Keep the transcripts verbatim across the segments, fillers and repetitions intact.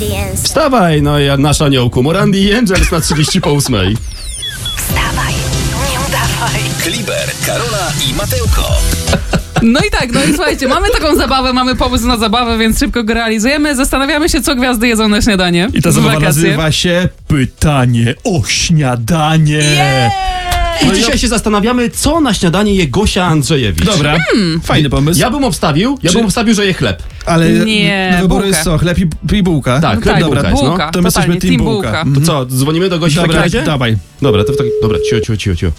Wstawaj, no ja nasz aniołku. Morandy i Angels na trzydzieści po ósmej. Wstawaj, nie udawaj. Kliber, Karola i Mateuko. No i tak, no i słuchajcie, mamy taką zabawę, mamy pomysł na zabawę, więc szybko go realizujemy. Zastanawiamy się, co gwiazdy jedzą na śniadanie. I ta w zabawa wakacje. nazywa się Pytanie o śniadanie. Yeah! I no dzisiaj się zastanawiamy, co na śniadanie je Gosia Andrzejewicz. Dobra, fajny pomysł. Ja bym obstawił, ja Czy- bym obstawił, że je chleb. Ale Nie, do wyboru bułka. jest co? Chleb i, i bułka? Tak, No chleb tak, i bułka bułka, jest, no. bułka. To my jesteśmy Totalnie, team team bułka. bułka. To co, dzwonimy do Gosi w Dobra, takim razie? dawaj. Dobra, to w tak... Dobra, cio, cio, cio, cio.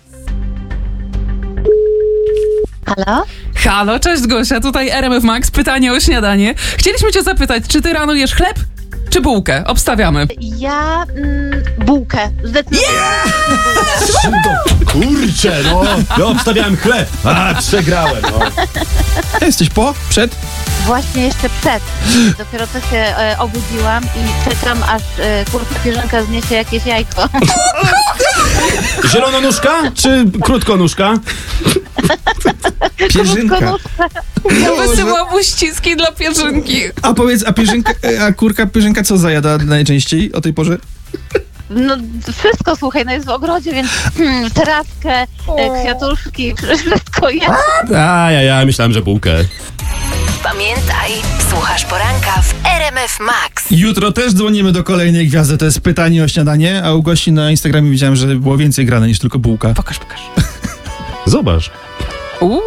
Halo? Halo, cześć Gosia, tutaj R M F Max, pytanie o śniadanie. Chcieliśmy cię zapytać, czy ty rano jesz chleb, czy bułkę? Obstawiamy. Ja mm, bułkę. Zdecydowanie. Kurczę, no. Ja obstawiałem chleb. A, przegrałem, no. Jesteś po? Przed? Właśnie jeszcze przed. Dopiero co się e, obudziłam i czekam, aż e, kurka pierzynka zniesie jakieś jajko. Zielononóżka czy krótkonóżka? Pierzynka. Wysyłam uściski dla pierzynki. A powiedz, a pierzynka, a kurka pierzynka co zajada najczęściej o tej porze? No wszystko, słuchaj, no jest w ogrodzie, więc hmm, terawkę, e, kwiatuszki, wszystko jest. A, ja, ja myślałem, że bułkę. Pamiętaj, słuchasz poranka w R M F Max. Jutro też dzwonimy do kolejnej gwiazdy, to jest Pytanie o śniadanie, a u Gosi na Instagramie widziałem, że było więcej grane niż tylko bułka. Pokaż, pokaż. Zobacz. Uuu.